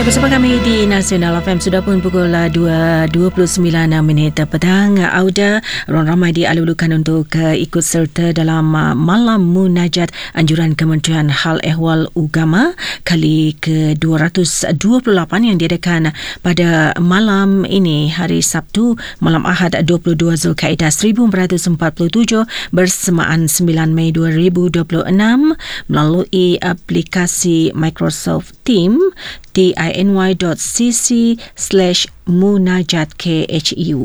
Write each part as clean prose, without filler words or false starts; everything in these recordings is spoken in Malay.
Bersama kami di Nasional FM sudah pun pukul 2.29 petang. Auda, orang ramai dialulukan untuk ikut serta dalam Malam Munajat Anjuran Kementerian Hal Ehwal Ugama kali ke-228 yang diadakan pada malam ini, hari Sabtu, malam Ahad 22 Zulkaidah 1447 bersamaan 9 Mei 2026 melalui aplikasi Microsoft Teams tiny.cc/munajat_khu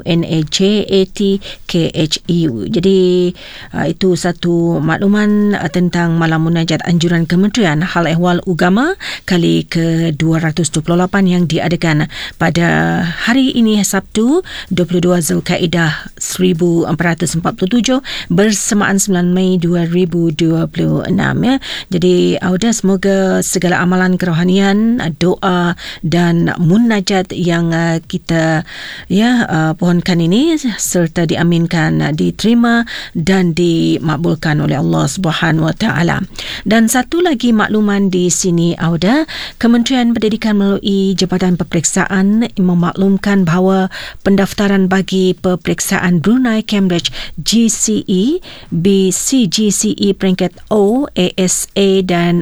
MUNAJAT_KHU. Jadi itu satu makluman tentang Malam Munajat Anjuran Kementerian Hal Ehwal Ugama kali ke-228 yang diadakan pada hari ini, Sabtu 22 Zulkaidah 1447 bersamaan 9 Mei 2026 ya. Jadi Auda, semoga segala amalan kerohanian, doa dan munajat yang kita pohonkan ini serta diaminkan, diterima dan dimakbulkan oleh Allah Subhanahu Wa Taala. Dan satu lagi makluman di sini, Auda, Kementerian Pendidikan melalui Jabatan Peperiksaan memaklumkan bahawa pendaftaran bagi peperiksaan Brunei Cambridge GCE, BCGCE peringkat O, ASA dan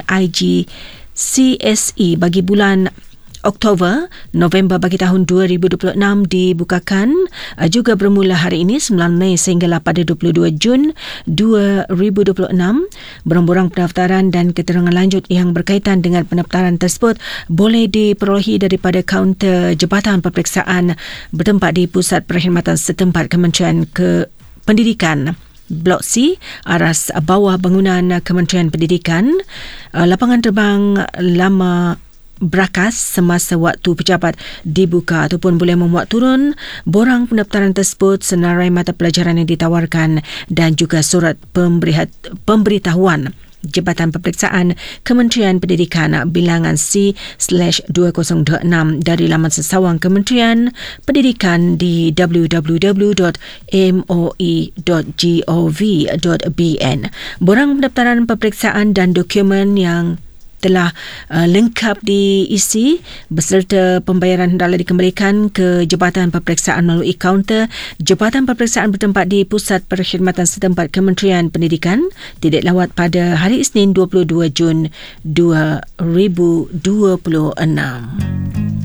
IGCSE bagi bulan Oktober, November bagi tahun 2026 dibukakan juga bermula hari ini 9 Mei sehinggalah pada 22 Jun 2026. Borang-borang pendaftaran dan keterangan lanjut yang berkaitan dengan pendaftaran tersebut boleh diperolehi daripada kaunter Jabatan Peperiksaan bertempat di Pusat Perkhidmatan setempat Kementerian Pendidikan, Blok C, aras bawah bangunan Kementerian Pendidikan. Lapangan terbang lama berakas semasa waktu pejabat dibuka ataupun boleh memuat turun borang pendaftaran tersebut, senarai mata pelajaran yang ditawarkan dan juga surat pemberitahuan Jabatan Peperiksaan Kementerian Pendidikan bilangan C/2026 dari laman sesawang Kementerian Pendidikan di www.moi.gov.bn. Borang pendaftaran peperiksaan dan dokumen yang telah lengkap diisi beserta pembayaran hendaklah dikembalikan ke Jabatan Peperiksaan melalui kaunter Jabatan Peperiksaan bertempat di Pusat Perkhidmatan setempat Kementerian Pendidikan tidak lawat pada hari Isnin 22 Jun 2026.